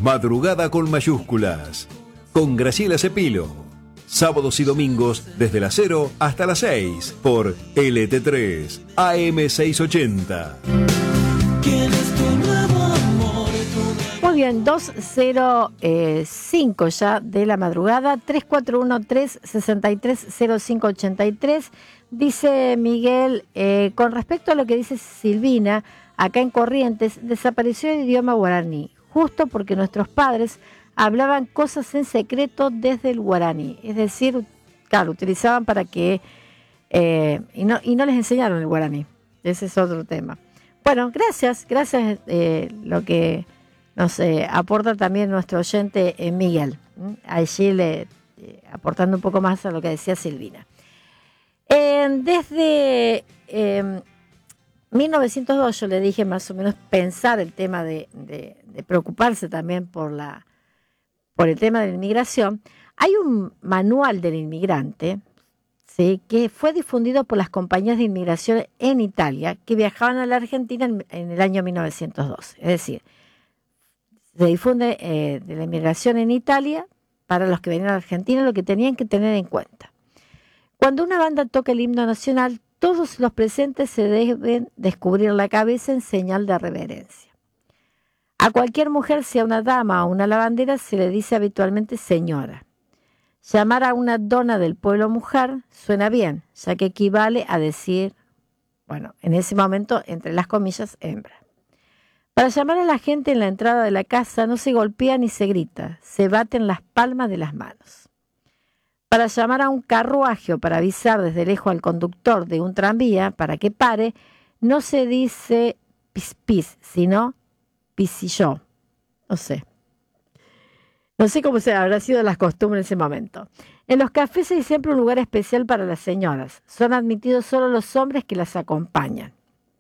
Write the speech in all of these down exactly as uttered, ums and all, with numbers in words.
Madrugada con mayúsculas. Con Graciela Cepilo. Sábados y domingos desde las cero hasta las seis por L T tres A M seiscientos ochenta. Muy bien, dos cero cinco ya de la madrugada, tres cuatro uno tres seis tres cero cinco ocho tres. Dice Miguel, eh, con respecto a lo que dice Silvina, acá en Corrientes desapareció el idioma guaraní, justo porque nuestros padres hablaban cosas en secreto desde el guaraní. Es decir, claro, utilizaban para que... Eh, y, no, y no les enseñaron el guaraní. Ese es otro tema. Bueno, gracias, gracias eh, lo que nos eh, aporta también nuestro oyente eh, Miguel. ¿Mm? Allí le, eh, aportando un poco más a lo que decía Silvina. Eh, desde eh, mil novecientos dos yo le dije más o menos pensar el tema de, de, de preocuparse también por la por el tema de la inmigración. Hay un manual del inmigrante, ¿sí?, que fue difundido por las compañías de inmigración en Italia que viajaban a la Argentina en, en el año mil novecientos dos. Es decir, se difunde eh, de la inmigración en Italia para los que venían a la Argentina, lo que tenían que tener en cuenta. Cuando una banda toca el himno nacional, todos los presentes se deben descubrir la cabeza en señal de reverencia. A cualquier mujer, sea una dama o una lavandera, se le dice habitualmente señora. Llamar a una dona del pueblo mujer suena bien, ya que equivale a decir, bueno, en ese momento, entre las comillas, hembra. Para llamar a la gente en la entrada de la casa no se golpea ni se grita, se baten las palmas de las manos. Para llamar a un carruaje o para avisar desde lejos al conductor de un tranvía para que pare, no se dice pis pis, sino pisilló. No sé. No sé cómo se habrá sido las costumbres en ese momento. En los cafés hay siempre un lugar especial para las señoras. Son admitidos solo los hombres que las acompañan.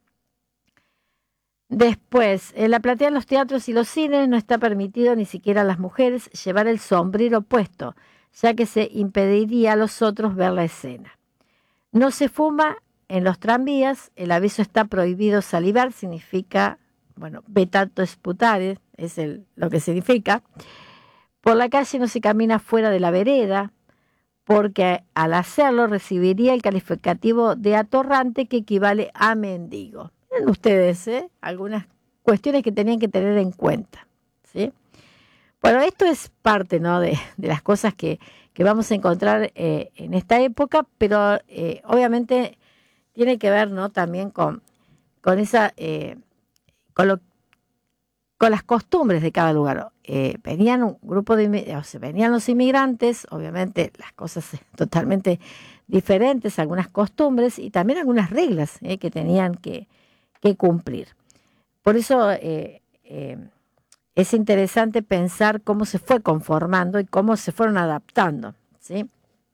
Después, en la platea de los teatros y los cines no está permitido ni siquiera a las mujeres llevar el sombrero puesto, ya que se impediría a los otros ver la escena. No se fuma en los tranvías, el aviso está prohibido salivar, significa, bueno, vetato sputare, es el, lo que significa. Por la calle no se camina fuera de la vereda, porque al hacerlo recibiría el calificativo de atorrante que equivale a mendigo. Miren ustedes, ¿eh? Algunas cuestiones que tenían que tener en cuenta, ¿sí? Bueno, esto es parte, ¿no?, de, de las cosas que, que vamos a encontrar eh, en esta época, pero eh, obviamente tiene que ver, ¿no?, también con, con esa eh, con, lo, con las costumbres de cada lugar. Eh, venían un grupo de o sea, venían los inmigrantes, obviamente las cosas totalmente diferentes, algunas costumbres y también algunas reglas eh, que tenían que, que cumplir. Por eso eh, eh, es interesante pensar cómo se fue conformando y cómo se fueron adaptando, ¿sí?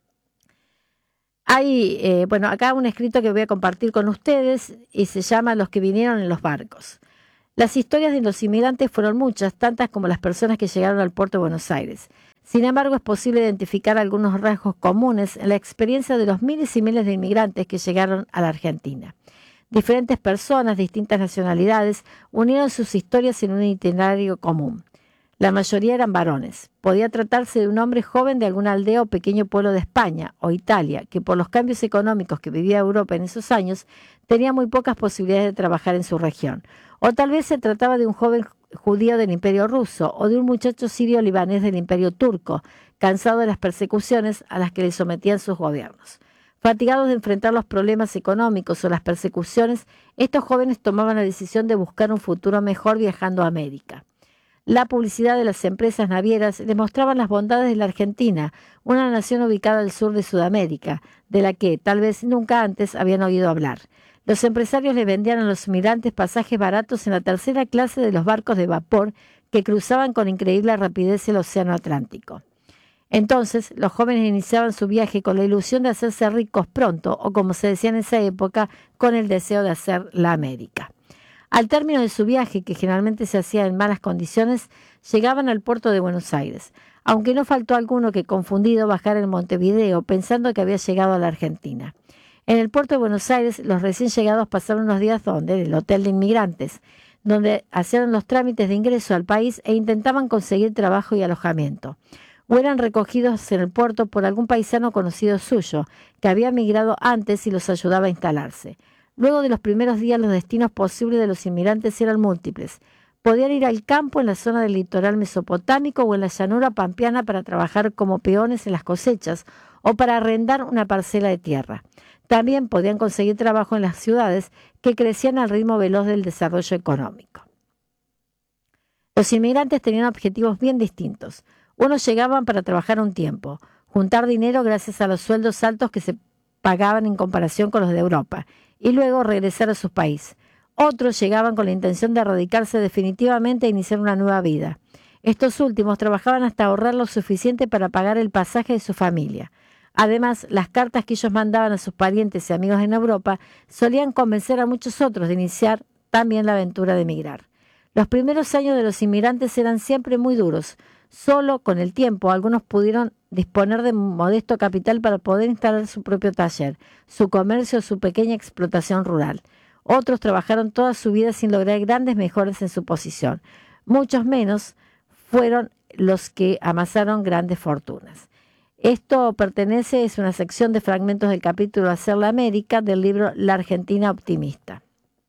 Hay, eh, bueno, acá un escrito que voy a compartir con ustedes y se llama Los que vinieron en los barcos. Las historias de los inmigrantes fueron muchas, tantas como las personas que llegaron al puerto de Buenos Aires. Sin embargo, es posible identificar algunos rasgos comunes en la experiencia de los miles y miles de inmigrantes que llegaron a la Argentina. Diferentes personas, distintas nacionalidades, unieron sus historias en un itinerario común. La mayoría eran varones. Podía tratarse de un hombre joven de alguna aldea o pequeño pueblo de España o Italia, que por los cambios económicos que vivía Europa en esos años, tenía muy pocas posibilidades de trabajar en su región. O tal vez se trataba de un joven judío del Imperio Ruso o de un muchacho sirio-libanés del Imperio Turco, cansado de las persecuciones a las que le sometían sus gobiernos. Fatigados de enfrentar los problemas económicos o las persecuciones, estos jóvenes tomaban la decisión de buscar un futuro mejor viajando a América. La publicidad de las empresas navieras les mostraba las bondades de la Argentina, una nación ubicada al sur de Sudamérica, de la que tal vez nunca antes habían oído hablar. Los empresarios les vendían a los inmigrantes pasajes baratos en la tercera clase de los barcos de vapor que cruzaban con increíble rapidez el Océano Atlántico. Entonces, los jóvenes iniciaban su viaje con la ilusión de hacerse ricos pronto, o como se decía en esa época, con el deseo de hacer la América. Al término de su viaje, que generalmente se hacía en malas condiciones, llegaban al puerto de Buenos Aires, aunque no faltó alguno que, confundido, bajara en Montevideo pensando que había llegado a la Argentina. En el puerto de Buenos Aires, los recién llegados pasaron unos días donde, en el hotel de inmigrantes, donde hacían los trámites de ingreso al país e intentaban conseguir trabajo y alojamiento. O eran recogidos en el puerto por algún paisano conocido suyo, que había migrado antes y los ayudaba a instalarse. Luego de los primeros días, los destinos posibles de los inmigrantes eran múltiples. Podían ir al campo en la zona del litoral mesopotámico o en la llanura pampeana para trabajar como peones en las cosechas o para arrendar una parcela de tierra. También podían conseguir trabajo en las ciudades que crecían al ritmo veloz del desarrollo económico. Los inmigrantes tenían objetivos bien distintos. Unos llegaban para trabajar un tiempo, juntar dinero gracias a los sueldos altos que se pagaban en comparación con los de Europa, y luego regresar a su país. Otros llegaban con la intención de radicarse definitivamente e iniciar una nueva vida. Estos últimos trabajaban hasta ahorrar lo suficiente para pagar el pasaje de su familia. Además, las cartas que ellos mandaban a sus parientes y amigos en Europa solían convencer a muchos otros de iniciar también la aventura de emigrar. Los primeros años de los inmigrantes eran siempre muy duros. Solo con el tiempo algunos pudieron disponer de modesto capital para poder instalar su propio taller, su comercio o su pequeña explotación rural. Otros trabajaron toda su vida sin lograr grandes mejoras en su posición. Muchos menos fueron los que amasaron grandes fortunas. Esto pertenece, es una sección de fragmentos del capítulo Hacer la América del libro La Argentina Optimista.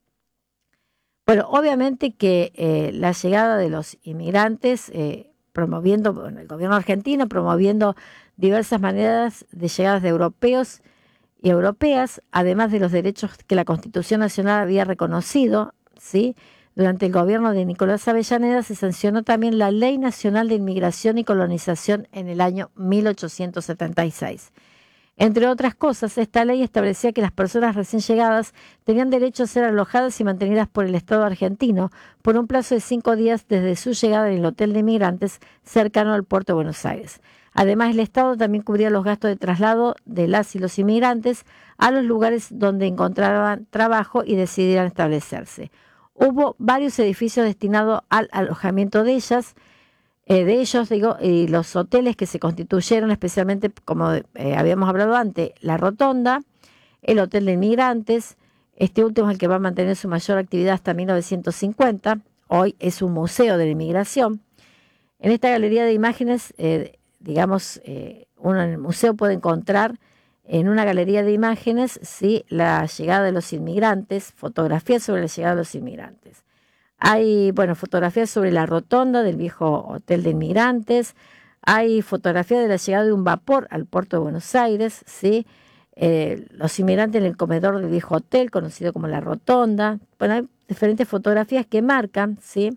Bueno, obviamente que eh, la llegada de los inmigrantes, eh, promoviendo, bueno, el gobierno argentino promoviendo diversas maneras de llegadas de europeos y europeas, además de los derechos que la Constitución Nacional había reconocido, ¿sí? Durante el gobierno de Nicolás Avellaneda se sancionó también la Ley Nacional de Inmigración y Colonización en el año mil ochocientos setenta y seis. Entre otras cosas, esta ley establecía que las personas recién llegadas tenían derecho a ser alojadas y mantenidas por el Estado argentino por un plazo de cinco días desde su llegada en el Hotel de Inmigrantes cercano al puerto de Buenos Aires. Además, el Estado también cubría los gastos de traslado de las y los inmigrantes a los lugares donde encontraban trabajo y decidieran establecerse. Hubo varios edificios destinados al alojamiento de ellas, eh, de ellos, digo, y los hoteles que se constituyeron especialmente, como eh, habíamos hablado antes, La Rotonda, el Hotel de Inmigrantes, este último es el que va a mantener su mayor actividad hasta mil novecientos cincuenta, hoy es un museo de la inmigración. En esta galería de imágenes, eh, digamos, eh, uno en el museo puede encontrar en una galería de imágenes, sí, la llegada de los inmigrantes, fotografías sobre la llegada de los inmigrantes. Hay, bueno, fotografías sobre la rotonda del viejo Hotel de Inmigrantes, hay fotografías de la llegada de un vapor al puerto de Buenos Aires, sí, eh, los inmigrantes en el comedor del viejo hotel, conocido como la Rotonda. Bueno, hay diferentes fotografías que marcan, sí.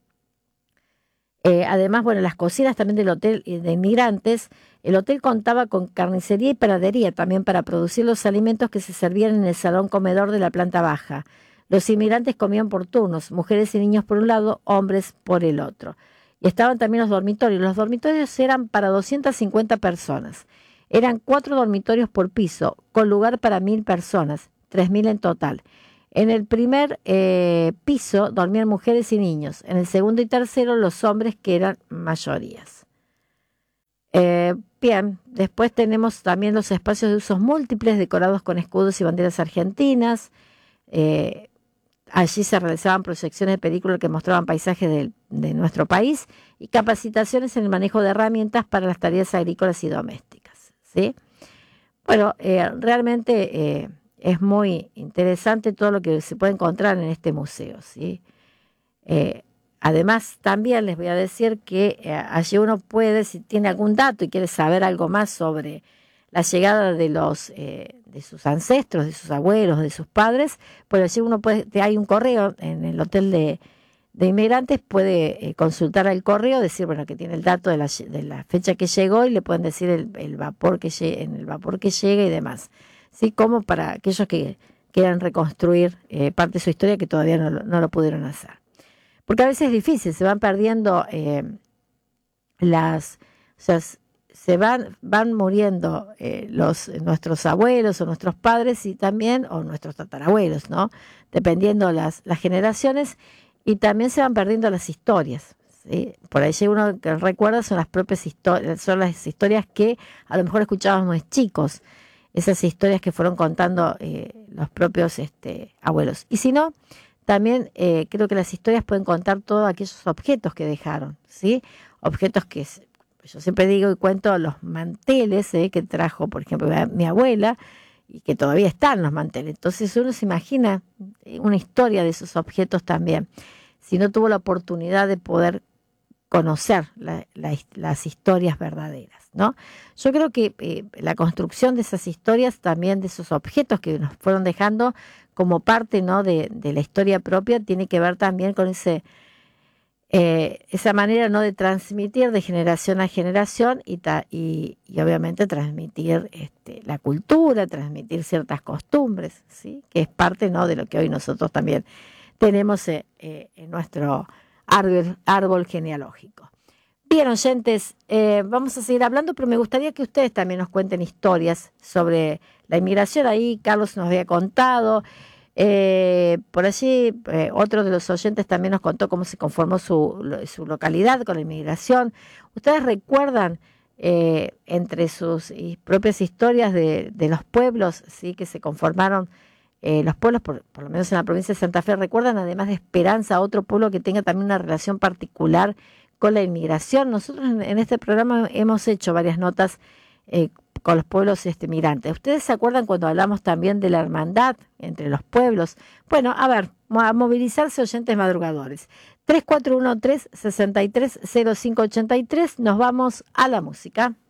Eh, además, bueno, las cocinas también del Hotel de Inmigrantes. El hotel contaba con carnicería y panadería también para producir los alimentos que se servían en el salón comedor de la planta baja. Los inmigrantes comían por turnos, mujeres y niños por un lado, hombres por el otro. Y estaban también los dormitorios. Los dormitorios eran para doscientas cincuenta personas. Eran cuatro dormitorios por piso, con lugar para mil personas, tres mil en total. En el primer eh, piso dormían mujeres y niños. En el segundo y tercero los hombres, que eran mayorías. Eh, bien, después tenemos también los espacios de usos múltiples decorados con escudos y banderas argentinas. Eh, allí se realizaban proyecciones de películas que mostraban paisajes de, de nuestro país y capacitaciones en el manejo de herramientas para las tareas agrícolas y domésticas, ¿sí? Bueno, eh, realmente eh, es muy interesante todo lo que se puede encontrar en este museo, ¿sí? Eh, Además, también les voy a decir que eh, allí uno puede, si tiene algún dato y quiere saber algo más sobre la llegada de los eh, de sus ancestros, de sus abuelos, de sus padres, pues allí uno puede, hay un correo en el Hotel de, de Inmigrantes, puede eh, consultar el correo, decir, bueno, que tiene el dato de la, de la fecha que llegó y le pueden decir el, el vapor que llegue, en el vapor que llega y demás, ¿sí? Como para aquellos que quieran reconstruir eh, parte de su historia que todavía no, no lo pudieron hacer. Porque a veces es difícil, se van perdiendo eh, las, o sea, se van, van muriendo eh, los, nuestros abuelos o nuestros padres y también, o nuestros tatarabuelos, ¿no? Dependiendo las, las generaciones, y también se van perdiendo las historias, ¿sí? Por ahí uno que recuerda son las propias historias, son las historias que a lo mejor escuchábamos de chicos, esas historias que fueron contando eh, los propios este, abuelos. Y si no, también eh, creo que las historias pueden contar todos aquellos objetos que dejaron, ¿sí? Objetos que yo siempre digo y cuento los manteles eh, que trajo, por ejemplo, mi abuela, y que todavía están los manteles. Entonces uno se imagina una historia de esos objetos también. Si no tuvo la oportunidad de poder conocer la, la, las historias verdaderas, ¿no? Yo creo que eh, la construcción de esas historias, también de esos objetos que nos fueron dejando como parte, ¿no?, de, de la historia propia, tiene que ver también con ese eh, esa manera, ¿no?, de transmitir de generación a generación y, ta, y, y obviamente transmitir este, la cultura, transmitir ciertas costumbres, ¿sí?, que es parte, ¿no?, de lo que hoy nosotros también tenemos eh, eh, en nuestro árbol, árbol genealógico. Bien, oyentes, eh, vamos a seguir hablando, pero me gustaría que ustedes también nos cuenten historias sobre la inmigración. Ahí Carlos nos había contado, eh, por allí eh, otro de los oyentes también nos contó cómo se conformó su, su localidad con la inmigración. ¿Ustedes recuerdan eh, entre sus propias historias de, de los pueblos, sí, que se conformaron? Eh, los pueblos, por, por lo menos en la provincia de Santa Fe, ¿recuerdan, además de Esperanza, otro pueblo que tenga también una relación particular con la inmigración? Nosotros en, en este programa hemos hecho varias notas eh, con los pueblos este, migrantes. ¿Ustedes se acuerdan cuando hablamos también de la hermandad entre los pueblos? Bueno, a ver, a movilizarse, oyentes madrugadores. tres cuatro uno tres, seis tres cero cinco ocho tres, nos vamos a la música.